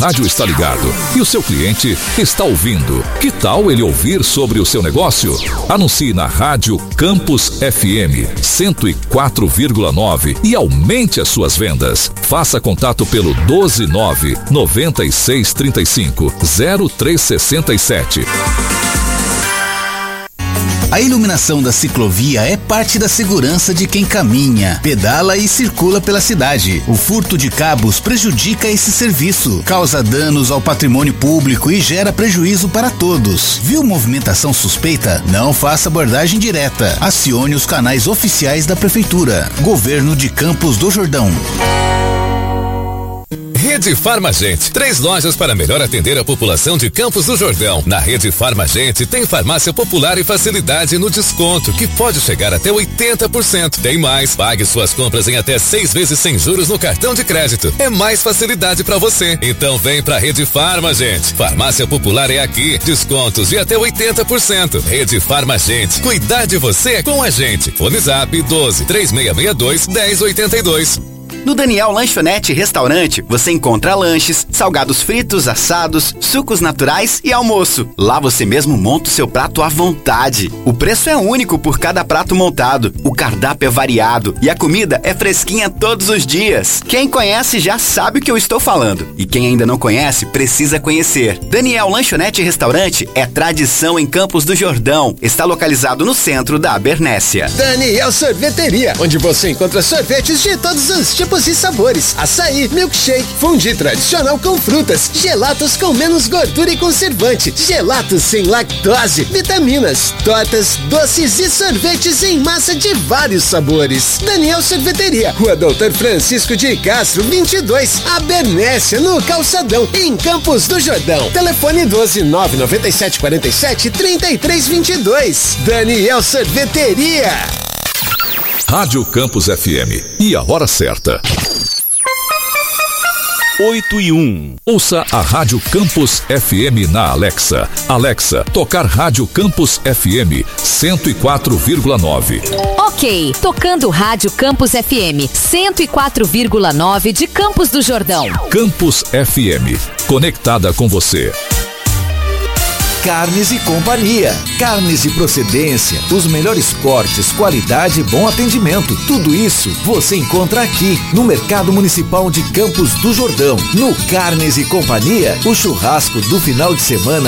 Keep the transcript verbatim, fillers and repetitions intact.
rádio está ligado e o seu cliente está ouvindo. Que tal ele ouvir sobre o seu negócio? Anuncie na Rádio Campus F M cento e quatro vírgula nove e aumente as suas vendas. Faça contato pelo doze nove noventa e seis trinta e cinco zero três sessenta e sete. A iluminação da ciclovia é parte da segurança de quem caminha, pedala e circula pela cidade. O furto de cabos prejudica esse serviço, causa danos ao patrimônio público e gera prejuízo para todos. Viu movimentação suspeita? Não faça abordagem direta. Acione os canais oficiais da Prefeitura. Governo de Campos do Jordão. Rede Farmagente, três lojas para melhor atender a população de Campos do Jordão. Na Rede Farmagente tem farmácia popular e facilidade no desconto, que pode chegar até oitenta por cento. Tem mais, pague suas compras em até seis vezes sem juros no cartão de crédito. É mais facilidade para você. Então vem pra Rede Farmagente. Farmácia popular é aqui, descontos de até oitenta por cento. Rede Farmagente, cuidar de você é com a gente. Fone Zap doze, três seis seis dois, dez oitenta e dois. No Daniel Lanchonete Restaurante, você encontra lanches, salgados fritos, assados, sucos naturais e almoço. Lá você mesmo monta o seu prato à vontade. O preço é único por cada prato montado. O cardápio é variado e a comida é fresquinha todos os dias. Quem conhece já sabe o que eu estou falando. E quem ainda não conhece, precisa conhecer. Daniel Lanchonete Restaurante é tradição em Campos do Jordão. Está localizado no centro da Abernésia. Daniel Sorveteria, onde você encontra sorvetes de todos os tipos e sabores, açaí, milkshake, fondue tradicional com frutas, gelatos com menos gordura e conservante, gelatos sem lactose, vitaminas, tortas, doces e sorvetes em massa de vários sabores. Daniel Sorveteria, Rua Doutor Francisco de Castro, vinte e dois, Abernésia, no Calçadão, em Campos do Jordão. Telefone doze, nove nove sete, quatro sete, trinta e três vinte e dois. Daniel Sorveteria. Rádio Campus F M. E a hora certa. oito e um. Ouça a Rádio Campus F M na Alexa. Alexa, tocar Rádio Campus F M cento e quatro vírgula nove. Ok, tocando Rádio Campus F M cento e quatro vírgula nove de Campos do Jordão. Campus F M, conectada com você. Carnes e Companhia. Carnes de procedência, os melhores cortes, qualidade e bom atendimento. Tudo isso você encontra aqui no Mercado Municipal de Campos do Jordão. No Carnes e Companhia, o churrasco do final de semana